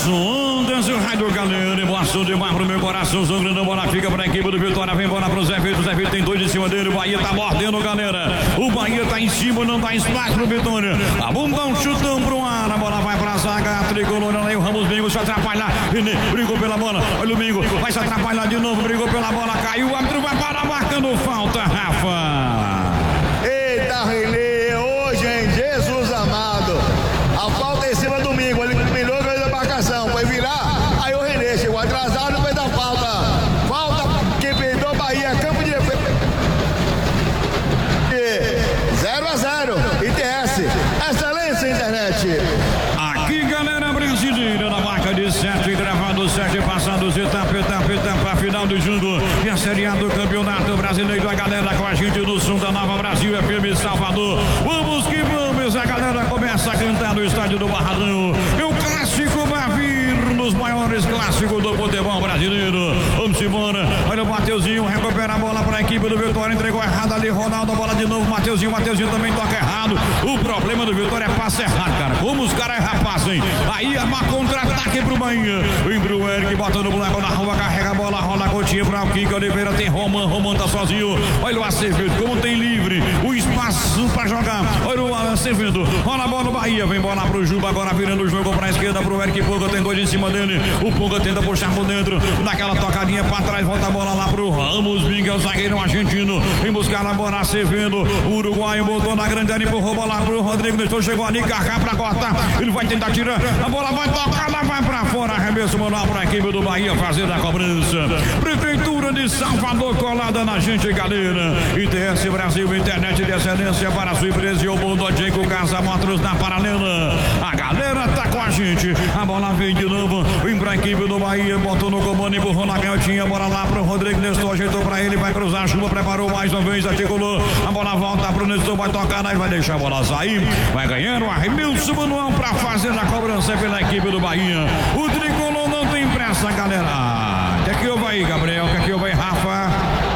som desse rádio, galera. Emoção demais pro meu coração. São grande, bola fica pra equipe do Vitória. Vem bola pro Zé Feito. O Zé Feito tem 2 em cima dele. O Bahia tá mordendo, galera. O Bahia tá em cima, não dá espaço pro Vitória. A bomba, um chutão pro ar. A bola vai pra zaga. A tricolor aí. O Ramos Bingo se atrapalha. René brigou pela bola. Olha o Bingo. Vai se atrapalhar de novo. Brigou pela bola. Caiu. O árbitro vai parar marcando falta, Rafa. Eita, René. Hoje, hein? Jesus amado. A falta em cima do Bingo. Ele mirou a marcação. Foi virar. Aí o René chegou atrasado. Fez a falta. Falta que perdeu Bahia. Campo de 0-0. ITS. Excelência internet. Aqui, galera brasileira, na marca de 7, gravado 7, passados etapa, final do jogo. E a Série A do Campeonato Brasileiro. A galera com a gente no som da Nova Brasil FM Salvador. Vamos que vamos. A galera começa a cantar no estádio do Barradão. E o clássico vai vir nos maiores clássicos do futebol brasileiro. Vamos embora. Olha o Mateuzinho, recupera a bola para a equipe do Vitória. Entregou errado ali, Ronaldo, a bola de novo. Mateuzinho também toca errado. O problema do Vitória é passe errado, cara. Como os caras erram passe, hein? Aí é uma contra-ataque pro Bahia. Vem pro Eric, bota no boneco na rua, carrega a bola, rola a Coutinho pra o Kiko Oliveira. Tem Roman tá sozinho. Olha o Acevedo, como tem livre o espaço pra jogar. Olha o Acevedo, rola a bola no Bahia. Vem bola pro Juba, agora virando o jogo pra esquerda pro Eric Pouca. Tem 2 em cima dele. O Pouca tenta puxar por dentro. Daquela tocadinha pra trás, volta a bola lá pro Ramos Bingo, é o zagueiro argentino. Vem buscar a bola, Acevedo. O uruguaio botou na grande área, empurrou a bola pro Rodrigo Nestor. Chegou ali, Kaká pra cortar. Ele vai tentar tirar. A bola vai tocar, ela vai pra fora. Arremesso manual pra equipe do Bahia fazer a cobrança. Prefeitura de Salvador colada na gente, galera. ITS Brasil, internet de excelência para a sua empresa. E o mundo com Casa Motors na paralela. A galera tá com a gente. A bola vem de novo. Vem pra equipe do Bahia. Botou no comando, empurrou na canhotinha. Bola lá pro Rodrigo Nestor. Ajeitou pra ele. Vai cruzar a chuva. Preparou mais uma vez. Articulou. A bola volta pro Nestor. Vai tocar. Aí vai deixar a bola sair. Vai ganhar o arremesso manual pra fazer a cobrança pela equipe do Bahia. O tricolor não tem pressa, galera. O que é que houve aí, Gabriel? O que é que houve aí, Rafa?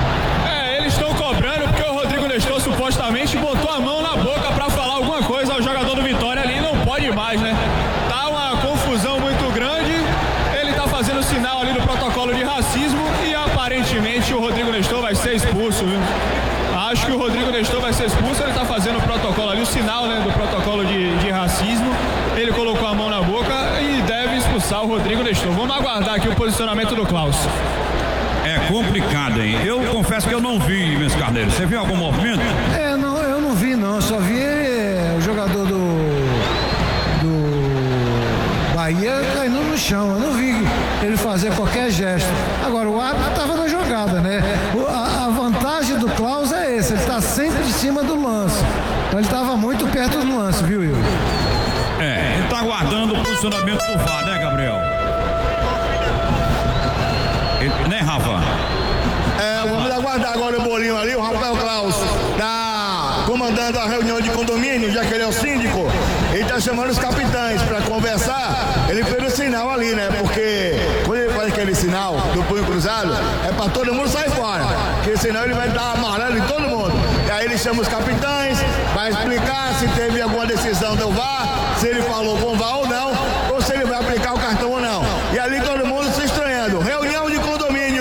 Eles estão cobrando porque o Rodrigo Nestor supostamente botou a mão na boca pra falar alguma coisa ao jogador do Vitória ali. Não pode mais, né? Tá uma confusão muito grande. Ele tá fazendo sinal ali do protocolo de racismo e aparentemente o Rodrigo Nestor vai ser expulso, viu? Acho que o Rodrigo Nestor vai ser expulso. Ele tá fazendo o protocolo ali, o sinal, né, do protocolo de racismo. Ele colocou a mão na boca e deve expulsar o Rodrigo Nestor. Vamos aguardar aqui o posicionamento do Klaus. É complicado, hein? Eu confesso que eu não vi, meus carneiros. Você viu algum movimento? Não, eu não vi, não. Só vi o jogador do Bahia caindo no chão. Eu não vi ele fazer qualquer gesto. Agora, o árbitro estava na jogada, né? A vantagem do Klaus é esse. Ele está sempre em cima do lance. Então, ele estava muito perto do lance, viu, Yuri? Ele está aguardando o posicionamento do VAR, né, Gabriel? Né, Rafa? Vamos aguardar agora o bolinho ali. O Rafael Klaus tá comandando a reunião de condomínio, já que ele é o síndico. Ele tá chamando os capitães para conversar. Ele fez o sinal ali, né? Porque quando ele faz aquele sinal do punho cruzado, é para todo mundo sair fora. Porque senão ele vai dar amarelo em todo mundo. E aí ele chama os capitães, vai explicar se teve alguma decisão do VAR, se ele falou com o VAR ou não, ou se ele vai aplicar o cartão ou não. E ali todo mundo se estranhando. Reunião de condomínio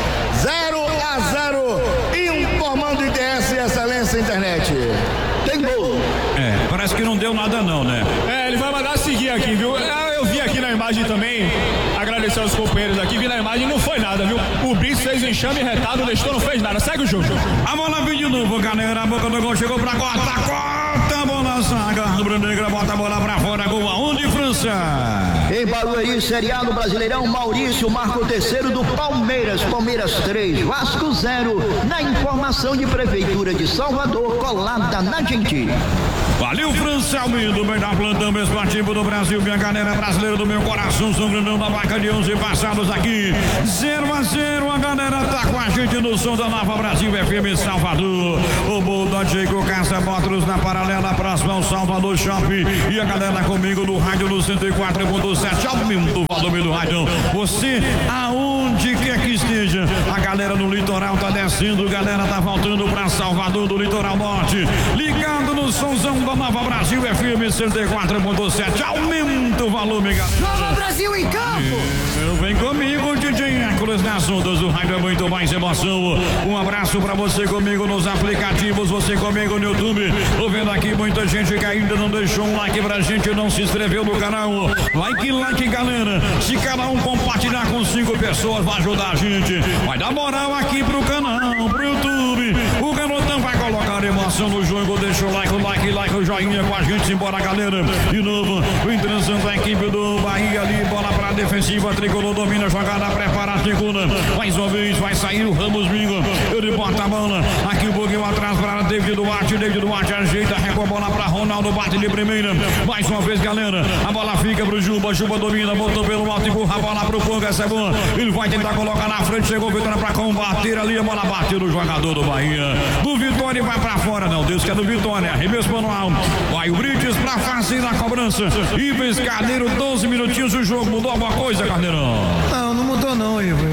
0-0, informando ITS Excelência Internet. Tem gol. Parece que não deu nada não, né? Ele vai mandar seguir aqui, viu? Eu vi aqui na imagem também, agradecer aos companheiros aqui, vi na imagem, não foi nada, viu? O Brice fez o enxame retado, o Nestor não fez nada, segue o jogo. A bola vem de novo, galera, a boca do gol chegou pra corta a bola, zaga, rubro-negra, bota a bola pra fora, gol aonde, França? Em Barueri, Série A do Brasileirão, Maurício marca o terceiro do Palmeiras 3, Vasco 0, na informação de Prefeitura de Salvador, colada na gente. Valeu, França Almeida, bem da plantão esportivo do Brasil, minha galera brasileira do meu coração, São Grandão da marca de 11 passados aqui, 0-0, a galera tá com a gente no som da Nova Brasil FM Salvador, o Bulldog com Casa Motors na paralela, próxima ao Salvador Shopping, e a galera comigo no rádio no 104.7, aumenta o volume do rádio, você aonde quer que esteja, a galera no litoral tá descendo, a galera tá voltando pra Salvador do litoral norte, ligado no somzão da Nova Brasil FM 104.7. Aumenta o volume, galera. Nova Brasil em campo. Vem comigo, DJ Hércules, nas ondas do rádio é muito mais emoção. Um abraço pra você comigo nos aplicativos, você comigo no YouTube. Tô vendo aqui muita gente que ainda não deixou um like pra gente, não se inscreveu no canal. Like, galera. Se cada um compartilhar com 5 pessoas, vai ajudar a gente. Vai dar moral aqui pro canal, pro YouTube. O garotão vai colocar emoção no jogo. Deixa o like, o joinha com a gente. Simbora, galera. De novo, vem transando a equipe do Bahia ali. Bola pra defensiva. Tricolor domina a jogada. Prepara a segunda. Mais uma vez vai sair o Ramos Mingo. Ele bota a bola. Aqui um pouquinho atrás para David Duarte. David Duarte ajeita. Recua a bola pra Ronaldo. Bate de primeira. Mais uma vez, galera. A bola fica pro Juba. Juba domina. Botou pelo alto. Empurra a bola pro Ponga. Essa é boa. Ele vai tentar colocar na frente. Chegou Vitória pra combater ali. A bola bateu no jogador do Bahia. Do Vitória e vai pra fora. Não, Deus que é do Vitória. Arremesso manual. Vai o Brites pra fazer a cobrança. Ives Carneiro, 12 minutinhos. O jogo mudou alguma coisa, Carneirão? Não mudou não, Ivo.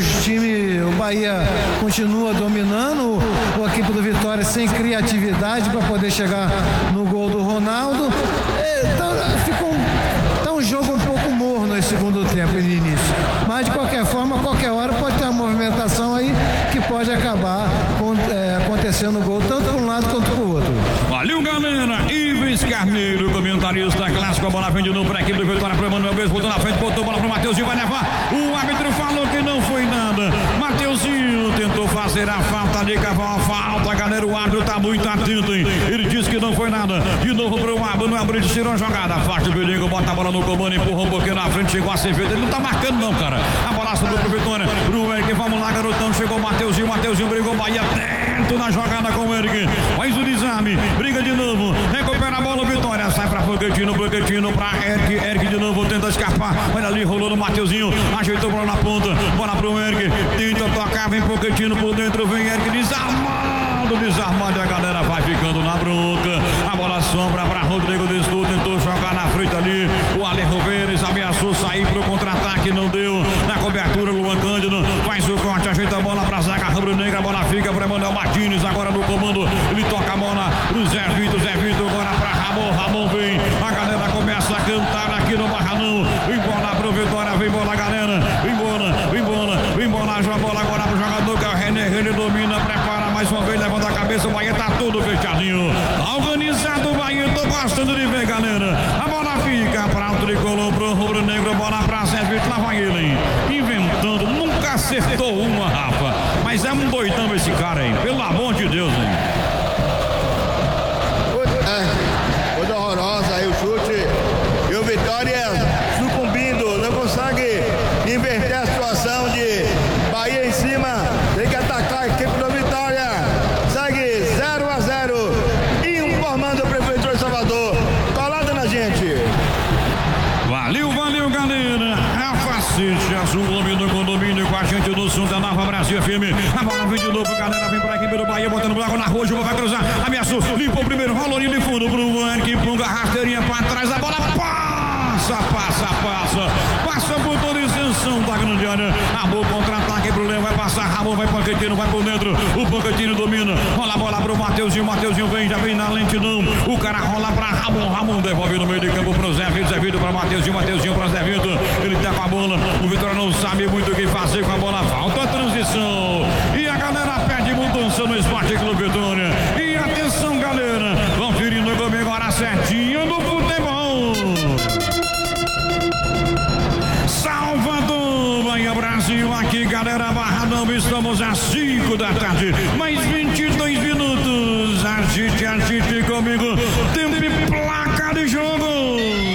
O Bahia continua dominando. O equipe do Vitória sem criatividade para poder chegar no gol do Ronaldo. Então, ficou um jogo um pouco morno no segundo tempo e no início. Mas de qualquer forma, a qualquer hora pode ter uma movimentação aí que pode acabar acontecendo o gol, tanto para um lado quanto para o outro. Valeu, galera. Ives Carneiro, comentarista clássico. A bola vem de novo para a equipe do Vitória. Para o Manuel Bez, botou na frente, botou a bola para o Mateuzinho, vai levar. O árbitro falou que não foi nada. Mateuzinho tentou fazer a falta ali, cavou a falta, galera. O árbitro tá muito atento, hein? Ele disse que não foi nada. De novo para o árbitro, Manuel Brito tirou a jogada. Afasta o perigo, bota a bola no comando, empurrou um pouquinho na frente, chegou a ser feito. Ele não tá marcando, não, cara. A bola sobrou pro Vitória. Pro Eric, vamos lá, garotão. Chegou o Mateuzinho, brigou, Bahia atento na jogada com o Eric. Faz o desarme, briga de novo, recupera a bola, Vitória. Sai pra Pochettino pra Eric de novo, tenta escapar. Olha ali, rolou no Mateuzinho, ajeitou a bola na ponta, bola pro Eric, tenta tocar, vem Pochettino por dentro, vem Eric desarmado, a galera vai ficando na bronca. A bola sombra pra Rodrigo Destou, tentou jogar na frente ali. O Alejo Veres ameaçou sair pro contra-ataque, não deu. Na cobertura, Luan Cândido faz o corte, ajeita a bola pra zaga rubro-negra. A bola fica pra Emanuel Martins, agora no comando. Ele toca a bola pro Zé Vitor agora pra Ramon vem. A galera começa a cantar aqui no Barranão. Vem bola pro Vitória, vem bola, galera. Vem bola, joga a bola agora pro jogador que é o René domina, prepara mais uma vez, levanta a cabeça, o Bahia tá todo fechadinho. Organizado o Bahia, tô gostando de ver, galera. A bola fica pra o tricolor, pro rubro-negro, bola pra Zé Vitor, lá vai ele, hein? Inventando, nunca acertou uma, Rafa. Mas é um doidão esse cara, hein? Pelo amor de Deus, hein? Coisa horrorosa aí o chute. E o Vitória sucumbindo, não consegue inverter a situação de Bahia em cima. Tem que atacar a equipe do Vitória. Segue 0-0. Informando a Prefeitura de Salvador. Colada na gente. Valeu, galera. Facete Azul, homem do condomínio com a gente do Sul da Nova Brasil FM. A bola vem de novo, galera. Vem pra equipe do Bahia, botando o buraco na rua. Juba vai cruzar, ameaçou, limpou o primeiro, rolou de fundo pro Eric, Punga, rasteirinha pra trás. A bola passa por toda a extensão da grande área. Amor, contra-ataque pro Léo, vai passar. Ramon vai Pochettino, vai por dentro. O Pochettino domina, rola a bola pro Mateuzinho. Mateuzinho vem, já vem na lentidão. O cara rola pra Ramon devolve no meio de campo pro Zé Vitor pra Mateuzinho pra Zé Vitor. Ele tá com a bola, o Vitória não sabe muito o que fazer com a bola. Falta a transição e a galera pede mudança no Esporte Clube Vitória. E atenção, galera, conferindo comigo agora certinho no futebol. Salvador, Bahia, Brasil, aqui, galera, Barradão, estamos às 5 da tarde, mais 22 minutos, agite comigo, tempo e placa de jogo.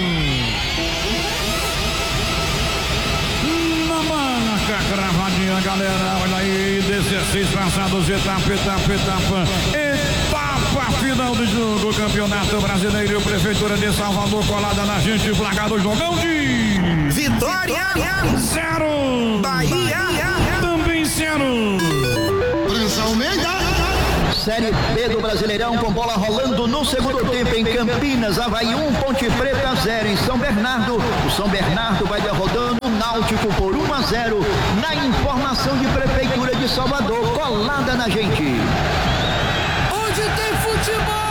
Na marca, cravadinha, galera, olha aí, 16 passados, etapa final do jogo, Campeonato Brasileiro, Prefeitura de Salvador, colada na gente, placar do jogão de Vitória 0, Bahia também 0. França Almeida. Série B do Brasileirão com bola rolando no segundo tempo em Campinas, Avaí 1, Ponte Preta 0 em São Bernardo. O São Bernardo vai derrotando o Náutico por 1-0 na informação de Prefeitura de Salvador, colada na gente. Onde tem futebol